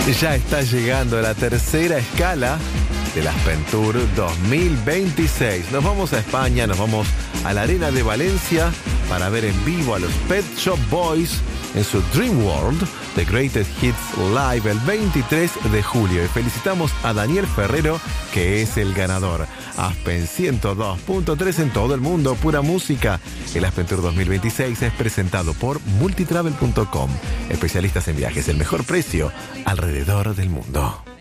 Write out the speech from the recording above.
Ya está llegando la tercera escala del Aspentour 2026. Nos vamos a España, nos vamos a la Arena de Valencia para ver en vivo a los Pet Shop Boys en su Dream World, The Greatest Hits Live, el 23 de julio. Y felicitamos a Daniel Ferrero, que es el ganador. Aspen 102.3 en todo el mundo, pura música. El Aspentour 2026 es presentado por multitravel.com. Especialistas en viajes, el mejor precio alrededor del mundo.